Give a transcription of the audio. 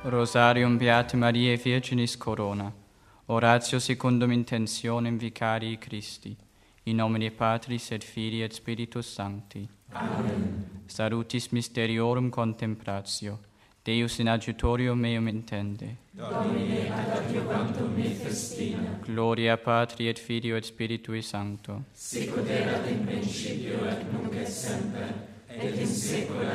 Rosarium Beate Mariae Virginis Corona. Oratio secundum intentionem Vicarii Christi. In nomine Patris et Filii et Spiritus Sancti. Amen. Salutis mysteriorum contemplatio. Deus in adjutorium meum intende. Domine ad adjuvantum me festina. Gloria Patri et Filio et Spiritui Sancto. Sic ut erat in principio et nunc et semper, et in saecula